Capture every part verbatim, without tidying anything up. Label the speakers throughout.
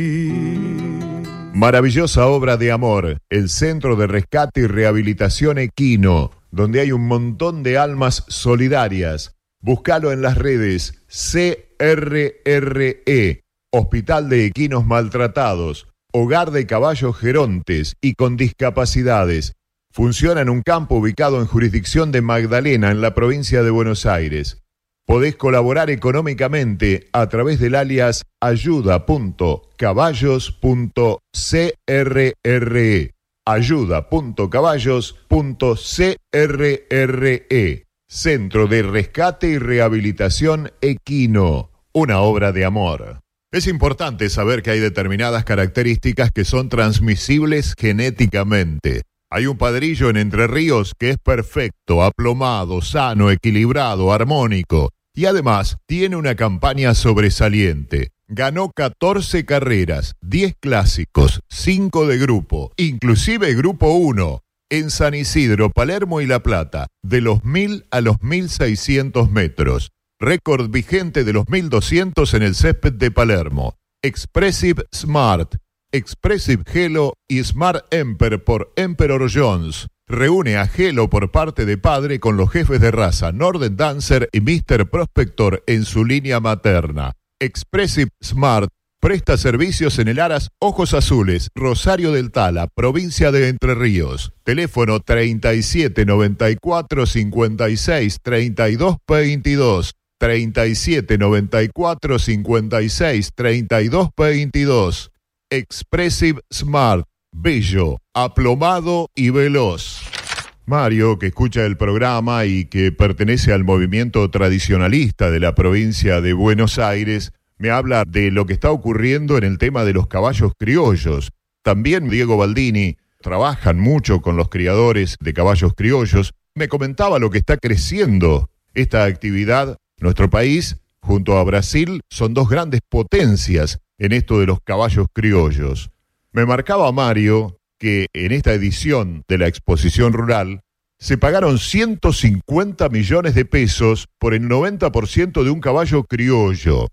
Speaker 1: Maravillosa obra de amor, el Centro de Rescate y Rehabilitación Equino, donde hay un montón de almas solidarias. Búscalo en las redes, C R R E, Hospital de Equinos Maltratados, Hogar de Caballos Gerontes y con discapacidades. Funciona en un campo ubicado en jurisdicción de Magdalena, en la provincia de Buenos Aires. Podés colaborar económicamente a través del alias ayuda punto caballos punto C R R E. ayuda punto caballos punto C R R E. Centro de Rescate y Rehabilitación Equino. Una obra de amor. Es importante saber que hay determinadas características que son transmisibles genéticamente. Hay un padrillo en Entre Ríos que es perfecto, aplomado, sano, equilibrado, armónico. Y además tiene una campaña sobresaliente. Ganó catorce carreras, diez clásicos, cinco de grupo, inclusive grupo uno, en San Isidro, Palermo y La Plata, de los mil a los mil seiscientos metros. Récord vigente de los mil doscientos en el césped de Palermo. Expressive Smart, Expressive Gelo y Smart Emperor por Emperor Jones. Reúne a Gelo por parte de padre con los jefes de raza Norden Dancer y míster Prospector en su línea materna. Expressive Smart presta servicios en el Aras Ojos Azules, Rosario del Tala, provincia de Entre Ríos. Teléfono treinta y siete noventa y cuatro cincuenta y seis treinta y dos veintidós. treinta y siete noventa y cuatro cincuenta y seis treinta y dos veintidós. Expressive Smart. Bello, aplomado y veloz. Mario, que escucha el programa y que pertenece al movimiento tradicionalista de la provincia de Buenos Aires, me habla de lo que está ocurriendo en el tema de los caballos criollos. También Diego Baldini trabajan mucho con los criadores de caballos criollos. Me comentaba lo que está creciendo esta actividad. Nuestro país, junto a Brasil, son dos grandes potencias en esto de los caballos criollos. Me marcaba Mario que en esta edición de la exposición rural se pagaron ciento cincuenta millones de pesos por el noventa por ciento de un caballo criollo.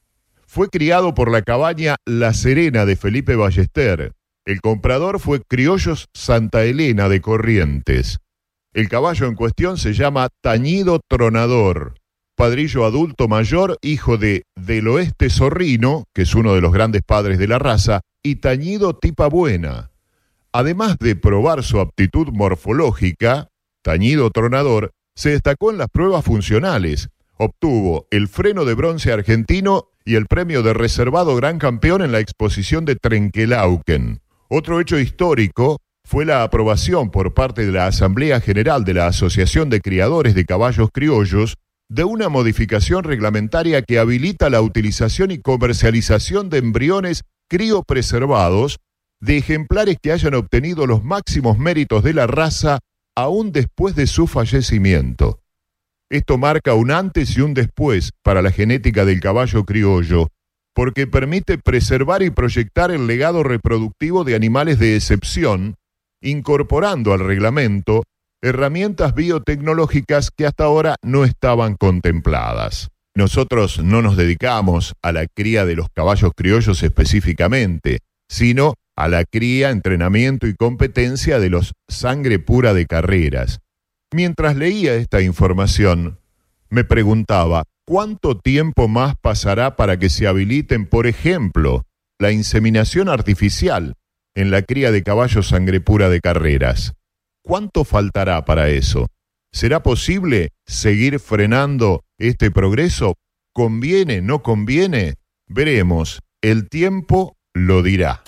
Speaker 1: Fue criado por la cabaña La Serena de Felipe Ballester. El comprador fue Criollos Santa Elena de Corrientes. El caballo en cuestión se llama Tañido Tronador. Padrillo adulto mayor, hijo de Del Oeste Zorrino, que es uno de los grandes padres de la raza, y Tañido Tipa Buena. Además de probar su aptitud morfológica, Tañido Tronador se destacó en las pruebas funcionales. Obtuvo el freno de bronce argentino y el premio de reservado gran campeón en la exposición de Trenquelauquen. Otro hecho histórico fue la aprobación por parte de la Asamblea General de la Asociación de Criadores de Caballos Criollos de una modificación reglamentaria que habilita la utilización y comercialización de embriones criopreservados de ejemplares que hayan obtenido los máximos méritos de la raza aún después de su fallecimiento. Esto marca un antes y un después para la genética del caballo criollo, porque permite preservar y proyectar el legado reproductivo de animales de excepción, incorporando al reglamento herramientas biotecnológicas que hasta ahora no estaban contempladas. Nosotros no nos dedicamos a la cría de los caballos criollos específicamente, sino a la cría, entrenamiento y competencia de los sangre pura de carreras. Mientras leía esta información, me preguntaba, ¿cuánto tiempo más pasará para que se habiliten, por ejemplo, la inseminación artificial en la cría de caballos sangre pura de carreras? ¿Cuánto faltará para eso? ¿Será posible seguir frenando este progreso? ¿Conviene? ¿No conviene? Veremos. El tiempo lo dirá.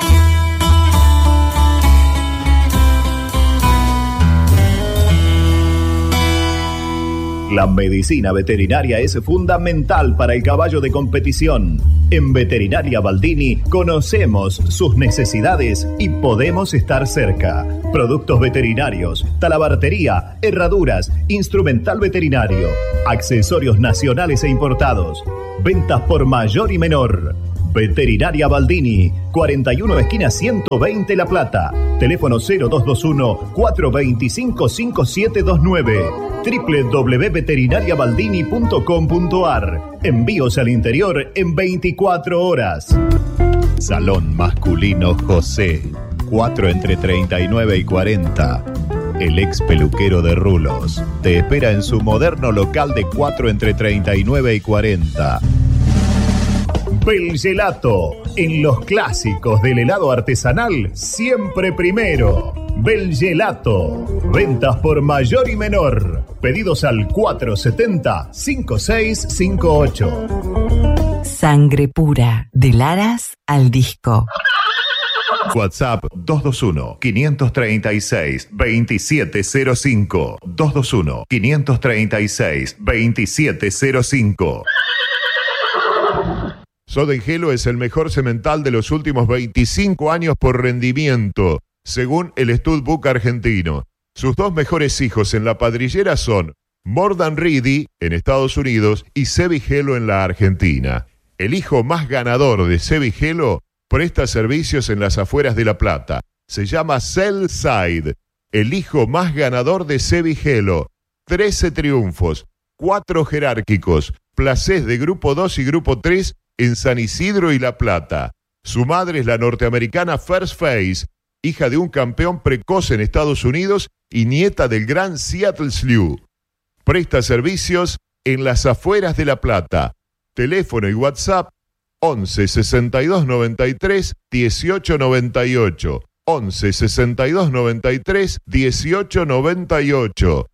Speaker 2: La medicina veterinaria es fundamental para el caballo de competición. En Veterinaria Baldini conocemos sus necesidades y podemos estar cerca. Productos veterinarios, talabartería, herraduras, instrumental veterinario, accesorios nacionales e importados. Ventas por mayor y menor. Veterinaria Baldini, cuarenta y uno esquina ciento veinte La Plata. Teléfono cero dos dos uno, cuatro dos cinco, cinco siete dos nueve. doble u doble u doble u punto veterinaria baldini punto com punto a r. Envíos al interior en veinticuatro horas. Salón masculino José, cuatro entre treinta y nueve y cuarenta. El ex peluquero de Rulos te espera en su moderno local de cuatro entre treinta y nueve y cuarenta. Belgelato, en los clásicos del helado artesanal, siempre primero. Belgelato, ventas por mayor y menor. Pedidos al cuatro setenta, cincuenta y seis cincuenta y ocho.
Speaker 3: Sangre pura, del Aras al disco.
Speaker 2: WhatsApp dos dos uno, cinco tres seis, dos siete cero cinco. dos dos uno, cinco tres seis, dos siete cero cinco.
Speaker 1: Sodengelo es el mejor semental de los últimos veinticinco años por rendimiento, según el Studbook argentino. Sus dos mejores hijos en la padrillera son Mordan Reedy en Estados Unidos y Sevigelo en la Argentina. El hijo más ganador de Sevigelo presta servicios en las afueras de La Plata. Se llama Cellside, el hijo más ganador de Sevigelo. trece triunfos, cuatro jerárquicos, placés de grupo dos y grupo tres en San Isidro y La Plata. Su madre es la norteamericana First Face, hija de un campeón precoz en Estados Unidos y nieta del gran Seattle Slew. Presta servicios en las afueras de La Plata. Teléfono y WhatsApp once sesenta y dos noventa y tres dieciocho noventa y ocho. once sesenta y dos noventa y tres dieciocho noventa y ocho.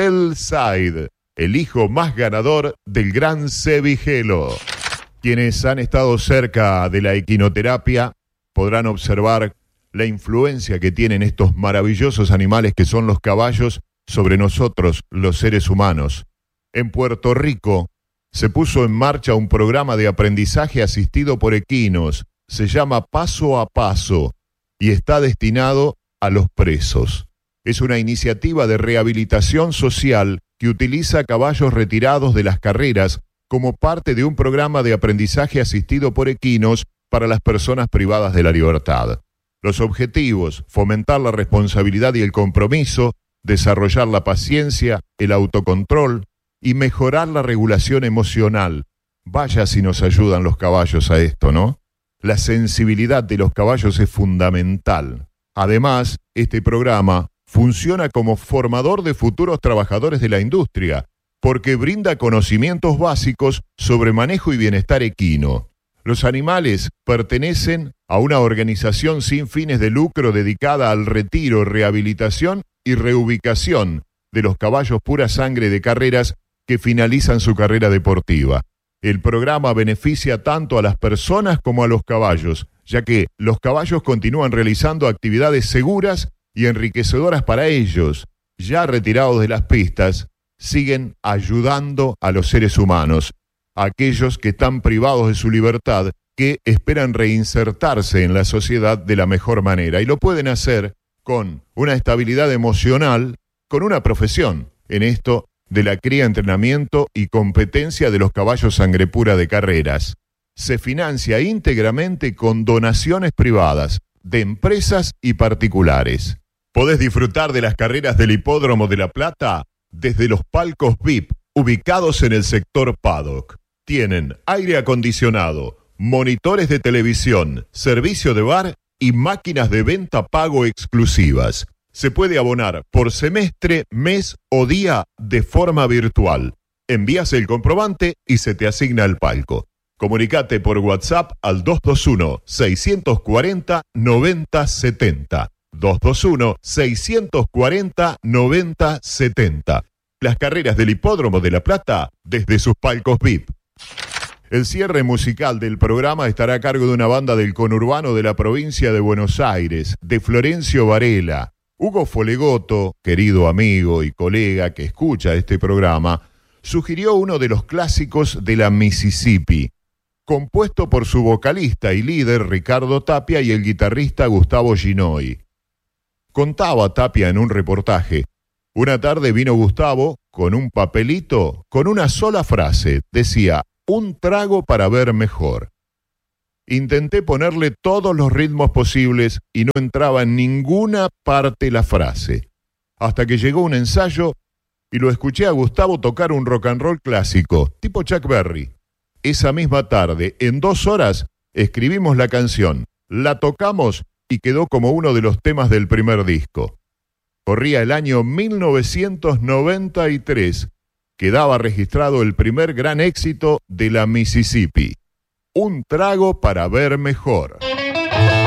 Speaker 1: Cellside, el hijo más ganador del gran Sevigelo. Quienes han estado cerca de la equinoterapia podrán observar la influencia que tienen estos maravillosos animales que son los caballos sobre nosotros, los seres humanos. En Puerto Rico se puso en marcha un programa de aprendizaje asistido por equinos. Se llama Paso a Paso y está destinado a los presos. Es una iniciativa de rehabilitación social que utiliza caballos retirados de las carreras como parte de un programa de aprendizaje asistido por equinos para las personas privadas de la libertad. Los objetivos: fomentar la responsabilidad y el compromiso, desarrollar la paciencia, el autocontrol y mejorar la regulación emocional. Vaya si nos ayudan los caballos a esto, ¿no? La sensibilidad de los caballos es fundamental. Además, este programa funciona como formador de futuros trabajadores de la industria, porque brinda conocimientos básicos sobre manejo y bienestar equino. Los animales pertenecen a una organización sin fines de lucro dedicada al retiro, rehabilitación y reubicación de los caballos pura sangre de carreras que finalizan su carrera deportiva. El programa beneficia tanto a las personas como a los caballos, ya que los caballos continúan realizando actividades seguras y enriquecedoras para ellos. Ya retirados de las pistas, siguen ayudando a los seres humanos, a aquellos que están privados de su libertad, que esperan reinsertarse en la sociedad de la mejor manera. Y lo pueden hacer con una estabilidad emocional, con una profesión en esto de la cría, entrenamiento y competencia de los caballos sangre pura de carreras. Se financia íntegramente con donaciones privadas de empresas y particulares. Podés disfrutar de las carreras del Hipódromo de La Plata desde los palcos V I P ubicados en el sector paddock. Tienen aire acondicionado, monitores de televisión, servicio de bar y máquinas de venta pago exclusivas. Se puede abonar por semestre, mes o día de forma virtual. Envías el comprobante y se te asigna el palco. Comunicate por WhatsApp al dos dos uno, seis cuatro cero, nueve cero siete cero. dos dos uno, seis cuatro cero, nueve cero siete cero. Las carreras del Hipódromo de La Plata desde sus palcos V I P. El cierre musical del programa estará a cargo de una banda del conurbano de la provincia de Buenos Aires, de Florencio Varela. Hugo Folegoto, querido amigo y colega que escucha este programa, sugirió uno de los clásicos de la Mississippi, compuesto por su vocalista y líder Ricardo Tapia y el guitarrista Gustavo Ginoy. Contaba Tapia en un reportaje: una tarde vino Gustavo con un papelito con una sola frase, decía: un trago para ver mejor. Intenté ponerle todos los ritmos posibles y no entraba en ninguna parte la frase. Hasta que llegó un ensayo y lo escuché a Gustavo tocar un rock and roll clásico, tipo Chuck Berry. Esa misma tarde, en dos horas, escribimos la canción, la tocamos y quedó como uno de los temas del primer disco. Corría el año mil novecientos noventa y tres, quedaba registrado el primer gran éxito de la Mississippi, Un trago para ver mejor.